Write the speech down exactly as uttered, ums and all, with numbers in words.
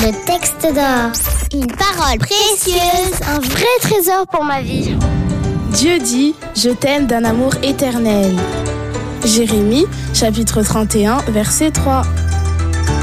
Le texte d'or. Une parole précieuse, un vrai trésor pour ma vie. Dieu dit « Je t'aime d'un amour éternel ». Jérémie, chapitre trente et un, verset trois.